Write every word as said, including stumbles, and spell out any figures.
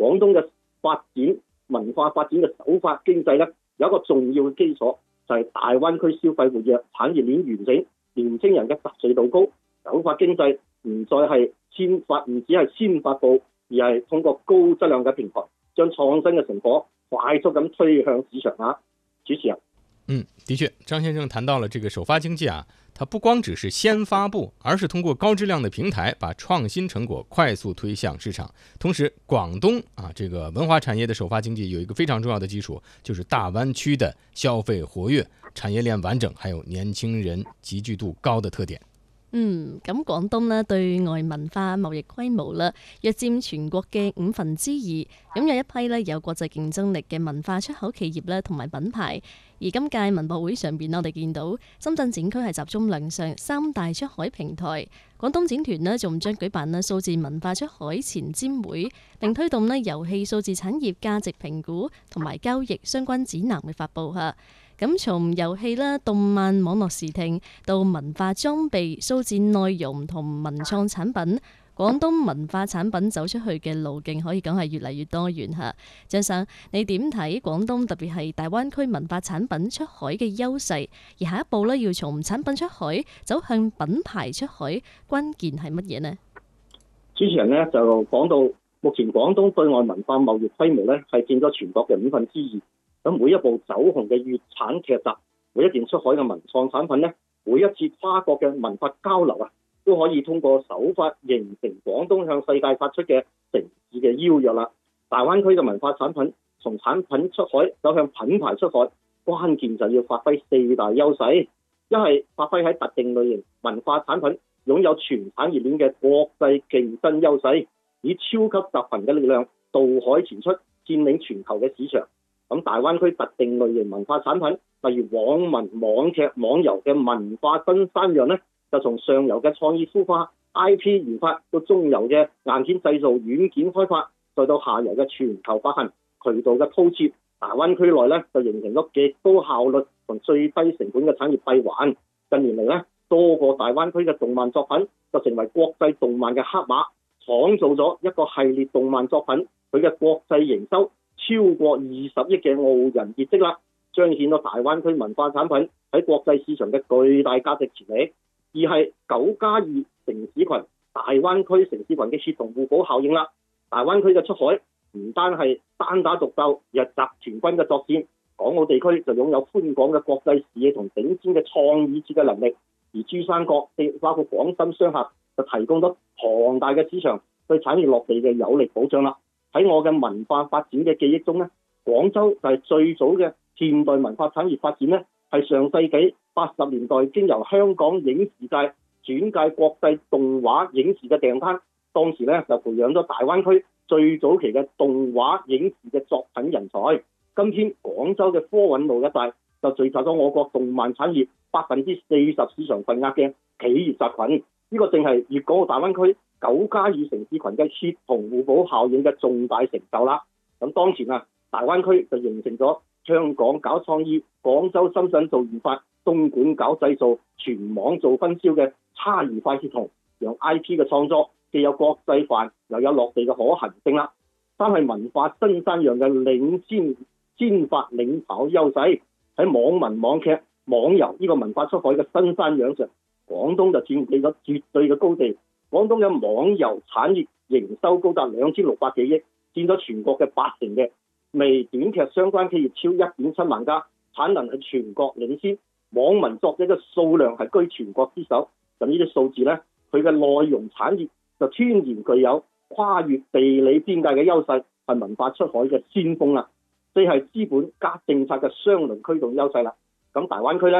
廣東嘅發展文化發展嘅首發經濟咧，有一個重要嘅基礎，就係、是、大灣區消費活躍、產業鏈完整、年輕人嘅達稅度高。首發經濟唔再係先發，唔只係先發佈，而係通過高質量嘅平台，將創新嘅成果快速咁推向市場啊！主持人， 嗯，的確，張先生談到了這個首發經濟啊，它不光只是先發佈，而是通過高質量的平台，把創新成果快速推向市場。同時，廣東啊，這個文化產業的首發經濟有一個非常重要的基礎，就是大灣區的消費活躍、產業鏈完整，還有年輕人集聚度高的特點。 嗯，咁廣東呢對外文化貿易規模啦，約佔全國嘅五分之二。咁有一批呢有國際競爭力嘅文化出口企業咧，同埋品牌。而今屆文博會上邊，我哋見到深圳展區係集中亮相三大出海平台。廣東展團呢仲將舉辦呢數字文化出海前瞻會，並推動呢遊戲數字產業價值評估同埋交易相關指南嘅發布嚇。咁從遊戲啦、動漫、網絡時聽到文化裝備、數字內容同文創產品，廣東文化產品走出去嘅路徑可以講係越嚟越多元嚇。張生，你點睇廣東特別係大灣區文化產品出海嘅優勢？而下一步呢，要從產品出海走向品牌出海，關鍵係乜嘢呢？ 主持人呢就講到，目前廣東對外文化貿易規模呢係佔咗全國嘅五分之二。咁每一部走紅嘅粵產劇集，每一件出海嘅文創產品呢，每一次跨國嘅文化交流啊，都可以通過首發形成廣東向世界發出嘅城市嘅邀約啦。大灣區嘅文化產品從產品出海走向品牌出海，關鍵就要發揮四大優勢。一係發揮喺特定類型文化產品擁有全產業鏈嘅國際競爭優勢，以超級集群嘅力量渡海前出，佔領全球嘅市場。咁大灣區特定類型文化產品，例如網文、網劇、網遊嘅文化新三樣呢，就從上游嘅創意孵化、I P 研發，到中游嘅硬件製造、軟件開發，再到下游嘅全球發行、渠道嘅鋪設，大灣區內呢就形成咗極高效率同最低成本嘅產業閉環。近年嚟呢，多個大灣區嘅動漫作品就成為國際動漫嘅黑馬，創造咗一個系列動漫作品，佢嘅國際營收超過二十億嘅傲人業績啦，彰顯到大灣區文化產品喺國際市場嘅巨大價值潛力。二係九加二城市群，大灣區城市群嘅協同互補效應啦。大灣區嘅出海唔單係單打獨鬥，而係集團軍嘅作戰。港澳地區就擁有寬廣嘅國際視野同頂尖嘅創意設計能力，而珠三角包括廣深雙峽就提供咗龐大嘅市場，對產業落地嘅有力保障啦。喺我嘅文化發展嘅記憶中呢，廣州就係最早嘅現代文化產業發展呢，係上世紀八十年代經由香港影視界轉介國際動畫影視嘅訂單，當時呢就培養咗大灣區最早期嘅動畫影視嘅作品人才。今天廣州嘅科韻路一帶就聚集咗我國動漫產業百分之四十市場份額嘅企業集群，呢、這個正係粵港澳大灣區九加二城市群嘅協同互補效應嘅重大成就啦。咁當前啊，大灣區就形成咗香港搞創意、廣州、深圳做研發、東莞搞製造、全網做分銷嘅差異化協同，讓 I P 嘅創作既有國際範又有落地嘅可行性啦。三係文化新山樣嘅領先先發領跑優勢，喺網文、網劇、網遊呢個文化出海嘅新山樣上，廣東就佔據咗絕對嘅高地。廣東嘅網遊產業營收高達兩千六百幾億，佔咗全國嘅八成嘅。微短劇相關企業超一點七萬家，產能係全國領先。網文作者嘅數量係居全國之首。咁呢啲數字呢，佢嘅內容產業就天然具有跨越地理邊界嘅優勢，係文化出海嘅先鋒啦。四係資本加政策嘅雙輪驅動優勢啦。咁大灣區呢